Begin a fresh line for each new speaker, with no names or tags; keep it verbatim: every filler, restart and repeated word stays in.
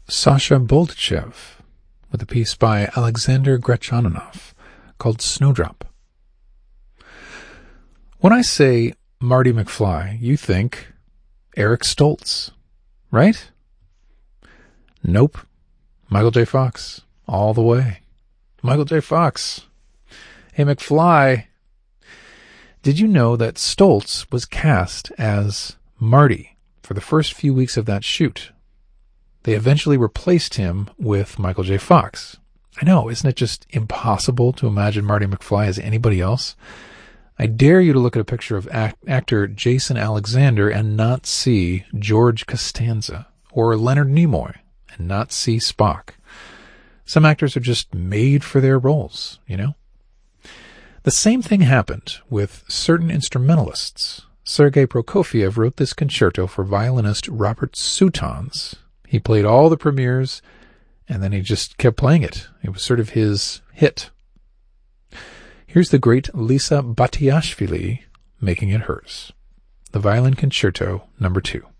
Sasha Boldachev with a piece by Alexander Gretchaninov called Snowdrop. When I say Marty McFly, you think Eric Stoltz, right? Nope. Michael J. Fox, all the way. Michael J. Fox. Hey, McFly, did you know that Stoltz was cast as Marty for the first few weeks of that shoot? They eventually replaced him with Michael J. Fox. I know, isn't it just impossible to imagine Marty McFly as anybody else? I dare you to look at a picture of act- actor Jason Alexander and not see George Costanza or Leonard Nimoy and not see Spock. Some actors are just made for their roles, you know? The same thing happened with certain instrumentalists. Sergei Prokofiev wrote this concerto for violinist Robert Soutons. He played all the premieres, and then he just kept playing it. It was sort of his hit. Here's the great Lisa Batiashvili making it hers. The Violin Concerto, number two.